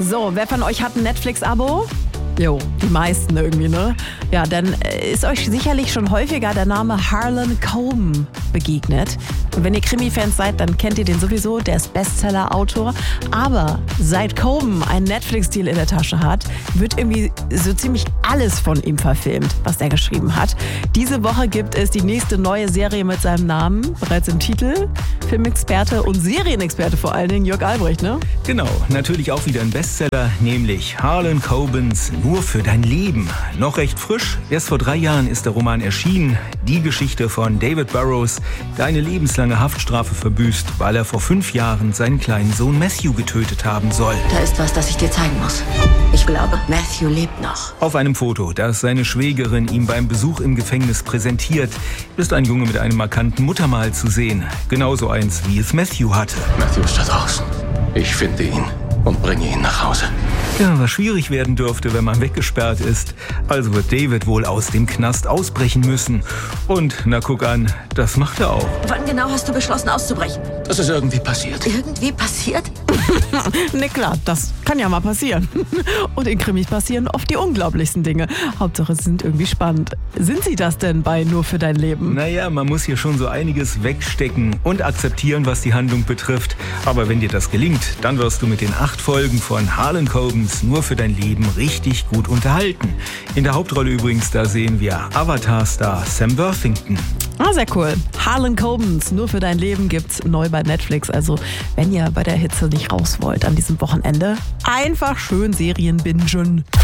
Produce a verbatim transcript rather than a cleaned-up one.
So, wer von euch hat ein Netflix-Abo? Jo, die meisten irgendwie, ne? Ja, dann ist euch sicherlich schon häufiger der Name Harlan Coben begegnet. Und wenn ihr Krimi-Fans seid, dann kennt ihr den sowieso, der ist Bestseller-Autor. Aber seit Coben einen Netflix-Deal in der Tasche hat, wird irgendwie so ziemlich alles von ihm verfilmt, was er geschrieben hat. Diese Woche gibt es die nächste neue Serie mit seinem Namen, bereits im Titel. Filmexperte und Serienexperte vor allen Dingen, Jörg Albrecht, ne? Genau, natürlich auch wieder ein Bestseller, nämlich Harlan Cobens Nur für dein Leben. Noch recht frisch, erst vor drei Jahren ist der Roman erschienen. Die Geschichte von David Burrows, der eine lebenslange Haftstrafe verbüßt, weil er vor fünf Jahren seinen kleinen Sohn Matthew getötet haben soll. Da ist was, das ich dir zeigen muss. Ich glaube, Matthew lebt noch. Auf einem Foto, das seine Schwägerin ihm beim Besuch im Gefängnis präsentiert, ist ein Junge mit einem markanten Muttermal zu sehen. Genauso eins, wie es Matthew hatte. Matthew ist da draußen. Ich finde ihn und bringe ihn nach Hause. Ja, was schwierig werden dürfte, wenn man weggesperrt ist. Also wird David wohl aus dem Knast ausbrechen müssen. Und, na guck an, das macht er auch. Wann genau hast du beschlossen auszubrechen? Das ist irgendwie passiert. Irgendwie passiert? Ne, klar, das kann ja mal passieren. Und in Krimis passieren oft die unglaublichsten Dinge. Hauptsache, sie sind irgendwie spannend. Sind sie das denn bei Nur für dein Leben? Naja, man muss hier schon so einiges wegstecken und akzeptieren, was die Handlung betrifft. Aber wenn dir das gelingt, dann wirst du mit den acht Folgen von Harlan Cobens Nur für dein Leben richtig gut unterhalten. In der Hauptrolle übrigens, da sehen wir Avatar-Star Sam Worthington. Ah, sehr cool. Harlan Cobens Nur für dein Leben gibt's neu bei Netflix. Also, wenn ihr bei der Hitze nicht raus wollt an diesem Wochenende, einfach schön Serien bingen.